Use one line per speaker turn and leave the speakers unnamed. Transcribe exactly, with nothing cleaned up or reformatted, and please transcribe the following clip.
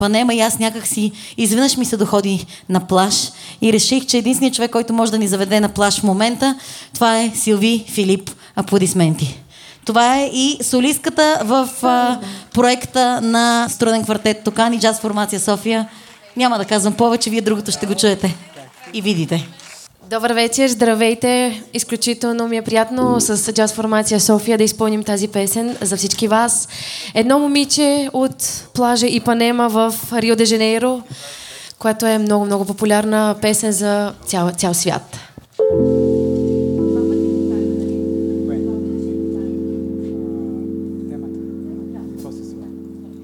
Панема и аз някак си изведнъж ми се доходи на плаж и реших, че единственият човек, който може да ни заведе на плаж в момента, това е Силви Филип. Аплодисменти. Това е и солистката в а, проекта на Струнен квартет Токан и Джаз формация София. Няма да казвам повече, вие другото ще го чуете и видите.
Добър вечер, здравейте! Изключително ми е приятно с Джаз формация София да изпълним тази песен за всички вас. Едно момиче от плажа Ипанема в Рио де Жанейро, която е много-много популярна песен за цял, цял свят.